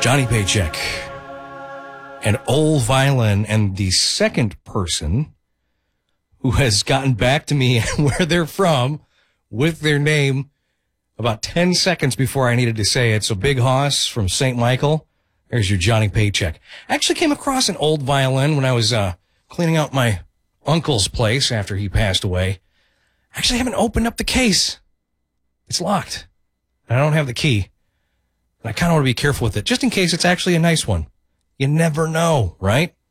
Johnny Paycheck, and Old Violin, and the second person who has gotten back to me where they're from with their name about 10 seconds before I needed to say it. So Big Hoss from St. Michael, there's your Johnny Paycheck. I actually came across an Old Violin when I was cleaning out my uncle's place after he passed away. I actually haven't opened up the case. It's locked. I don't have the key. I kind of want to be careful with it, just in case it's actually a nice one. You never know, right?